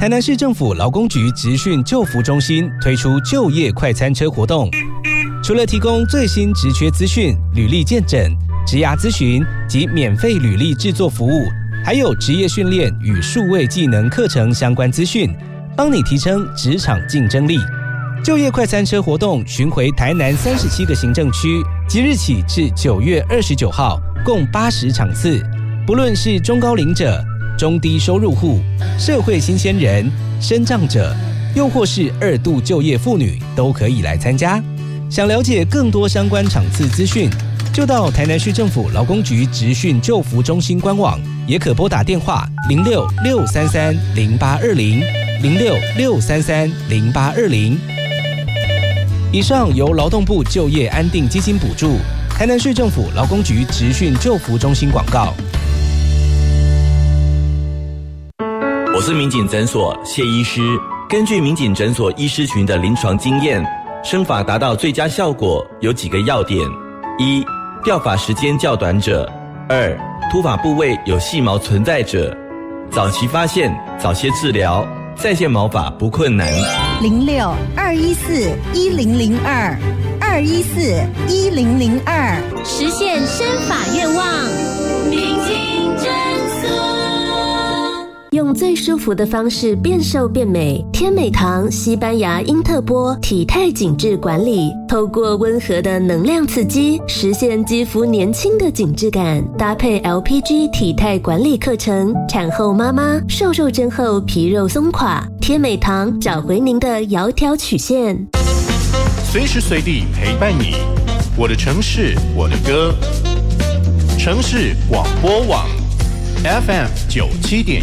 台南市政府劳工局职训就服中心推出就业快餐车活动，除了提供最新职缺资讯、履历健诊、职涯咨询及免费履历制作服务，还有职业训练与数位技能课程相关资讯，帮你提升职场竞争力。就业快餐车活动巡回台南37个行政区，即日起至9月29号，共80场次。不论是中高龄者、中低收入户、社会新鲜人、身障者，又或是2度就业妇女，都可以来参加。想了解更多相关场次资讯，就到台南市政府劳工局职训就服中心官网，也可拨打电话06-633-0820 06-633-0820。以上由劳动部就业安定基金补助，台南市政府劳工局职训就服中心广告。 我是民警诊所谢医师。根据民警诊所医师群的临床经验，生发达到最佳效果有几个要点：一、掉发时间较短者；二、秃发部位有细毛存在者。早期发现，早些治疗，再现毛发不困难。 06-214-1002 214-1002， 实现生发愿望。民警诊所， 用最舒服的方式变瘦变美。天美堂西班牙英特波体态紧致管理，透过温和的能量刺激，实现肌肤年轻的紧致感。搭配 LPG 体态管理课程，产后妈妈瘦肉针后皮肉松垮，天美堂找回您的窈窕曲线， 随时随地陪伴你。我的城市，我的歌。城市广播网 FM 97.1